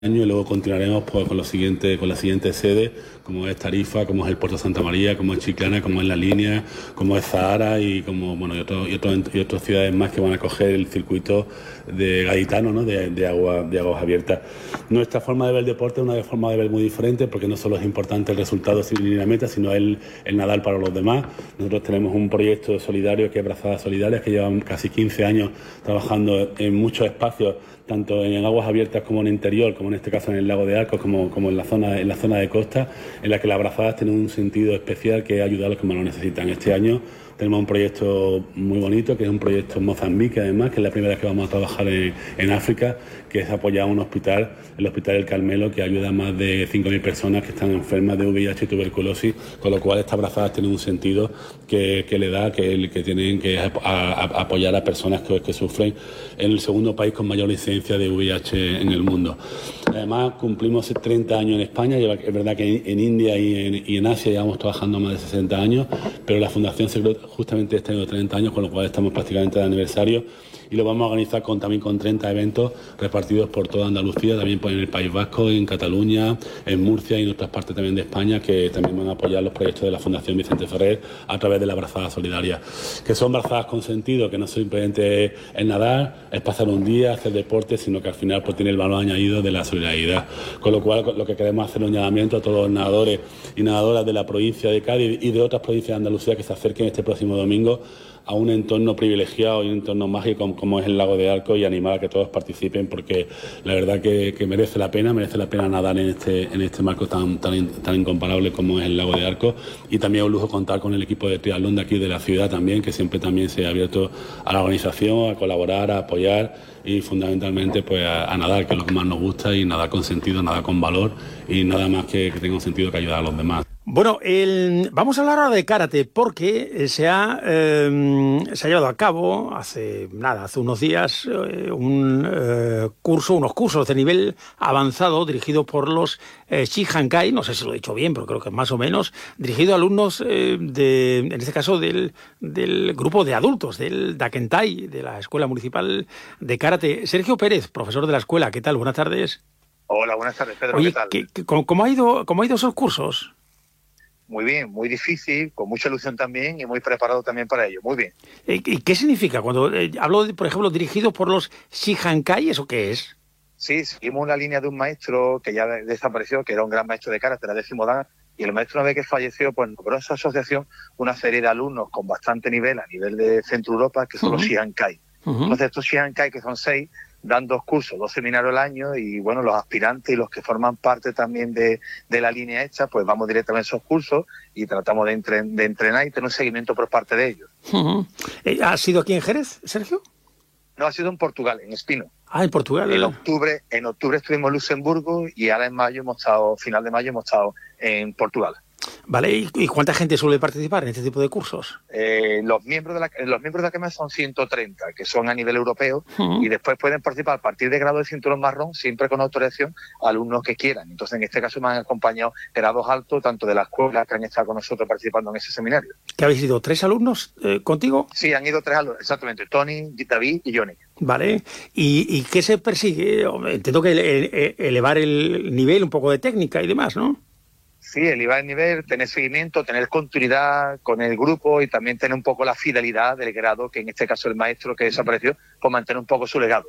año y luego continuaremos pues, con la siguiente sede, como es Tarifa, como es el Puerto Santa María, como es Chiclana, como es La Línea, como es Zahara y como y otras ciudades más que van a coger el circuito de gaditano, ¿no? de aguas abiertas. Nuestra forma de ver el deporte es una forma de ver muy diferente, porque no solo es importante el resultado sin ir a la meta, sino el nadar para los demás. Nosotros tenemos un proyecto solidario que es Brazadas Solidarias, que llevan casi 15 años trabajando en muchos espacios, tanto en aguas abiertas como en interior, como en este caso en el lago de Arcos, como en la zona de costa, en la que las brazadas tienen un sentido especial, que es ayudar a los que más lo necesitan. Este año tenemos un proyecto muy bonito, que es un proyecto en Mozambique, además, que es la primera vez que vamos a trabajar en África, que es apoyar un hospital, el Hospital del Carmelo, que ayuda a más de 5.000 personas que están enfermas de VIH y tuberculosis, con lo cual estas brazadas tienen un sentido que le da, que tienen que apoyar a personas que sufren en el segundo país con mayor incidencia de VIH en el mundo. Además, cumplimos 30 años en España. Es verdad que en India y en Asia llevamos trabajando más de 60 años, pero la Fundación celebró justamente este año 30 años, con lo cual estamos prácticamente de aniversario, y lo vamos a organizar también con 30 eventos repartidos por toda Andalucía, también en el País Vasco, en Cataluña, en Murcia y en otras partes también de España, que también van a apoyar los proyectos de la Fundación Vicente Ferrer a través de la Brazada Solidaria, que son brazadas con sentido, que no simplemente es nadar, es pasar un día, hacer deporte, sino que al final pues tiene el valor añadido de la solidaridad. Con lo cual, lo que queremos hacer es un llamamiento a todos los nadadores y nadadoras de la provincia de Cádiz y de otras provincias de Andalucía que se acerquen este próximo domingo a un entorno privilegiado y un entorno mágico como es el lago de Arcos, y animar a que todos participen, porque la verdad que merece la pena nadar en este marco tan incomparable como es el lago de Arcos. Y también es un lujo contar con el equipo de triatlón de aquí de la ciudad también, que siempre también se ha abierto a la organización, a colaborar, a apoyar y fundamentalmente pues a nadar, que es lo que más nos gusta, y nadar con sentido, nadar con valor, y nada más que tenga un sentido que ayudar a los demás. Bueno, vamos a hablar ahora de karate, porque se ha llevado a cabo hace unos días unos cursos de nivel avanzado dirigidos por los Shihankai, no sé si lo he dicho bien, pero creo que más o menos, dirigido a alumnos en este caso del grupo de adultos, del Dakentai, de la Escuela Municipal de Karate. Sergio Pérez, profesor de la escuela, ¿qué tal? Buenas tardes. Hola, buenas tardes, Pedro. Oye, ¿qué tal? ¿cómo ha ido esos cursos? Muy bien, muy difícil, con mucha ilusión también y muy preparado también para ello. Muy bien. ¿Y qué significa cuando hablo, por ejemplo, dirigidos por los Shihankai? ¿Eso qué es? Sí, seguimos una línea de un maestro que ya desapareció, que era un gran maestro de karate, era 10º dan, y el maestro, una vez que falleció, pues nombró esa asociación una serie de alumnos con bastante nivel a nivel de Centro Europa, que son los Shihankai. Entonces, estos Shihankai, que son 6, dan 2 cursos, 2 seminarios al año, y bueno, los aspirantes y los que forman parte también de la línea hecha, pues vamos directamente a esos cursos y tratamos de entrenar y tener un seguimiento por parte de ellos. ¿Ha sido aquí en Jerez, Sergio? No, ha sido en Portugal, en Espino. Ah, en Portugal. En octubre estuvimos en Luxemburgo, y ahora en mayo final de mayo hemos estado en Portugal. Vale, ¿y cuánta gente suele participar en este tipo de cursos? Los miembros de la Academia son 130, que son a nivel europeo, y después pueden participar a partir de grado de cinturón marrón, siempre con autorización, alumnos que quieran. Entonces, en este caso me han acompañado grados altos, tanto de la escuela, que han estado con nosotros participando en ese seminario. ¿Que habéis ido 3 alumnos contigo? Sí, han ido 3 alumnos, exactamente, Tony, David y Johnny. Vale, ¿y qué se persigue? Entiendo que elevar el nivel, un poco de técnica y demás, ¿no? Sí, elevar el nivel, tener seguimiento, tener continuidad con el grupo, y también tener un poco la fidelidad del grado, que en este caso el maestro que desapareció, pues mantener un poco su legado.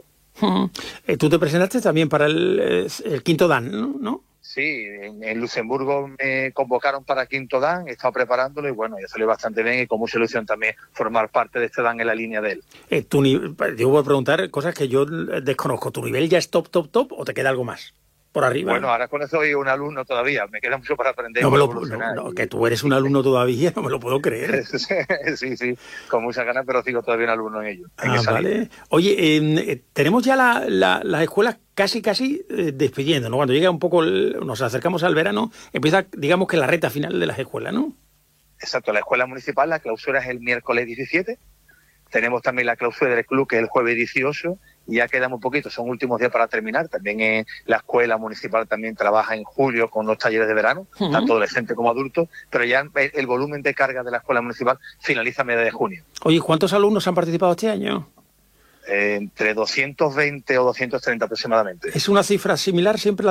Tú te presentaste también para el 5º dan, ¿no? Sí, en Luxemburgo me convocaron para 5º dan, he estado preparándolo y bueno, ya salió bastante bien, y con mucha ilusión también formar parte de este dan en la línea de él. Yo voy a preguntar cosas que yo desconozco. ¿Tu nivel ya es top o te queda algo más por arriba? Bueno, ahora con eso soy un alumno todavía, me queda mucho para aprender. Que tú eres un alumno todavía, no me lo puedo creer. Sí, con muchas ganas, pero sigo todavía un alumno en ello. Vale. Oye, tenemos ya las escuelas casi despidiendo, ¿no? Cuando llega un poco, nos acercamos al verano, empieza, digamos, que la recta final de las escuelas, ¿no? Exacto, la escuela municipal, la clausura es el miércoles 17, tenemos también la clausura del club, que es el jueves 18, y ya quedamos un poquito, son últimos días para terminar. También la escuela municipal también trabaja en julio con los talleres de verano, tanto adolescentes como adultos, pero ya el volumen de carga de la escuela municipal finaliza a mediados de junio. Oye, ¿cuántos alumnos han participado este año? entre 220 o 230 aproximadamente. ¿Es una cifra similar siempre